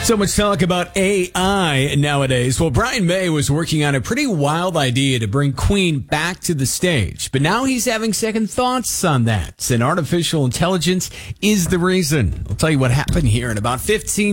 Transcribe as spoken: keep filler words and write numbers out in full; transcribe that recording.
So much talk about A I nowadays. Well, Brian May was working on a pretty wild idea to bring Queen back to the stage, but now he's having second thoughts on that. And artificial intelligence is the reason. I'll tell you what happened here in about fifteen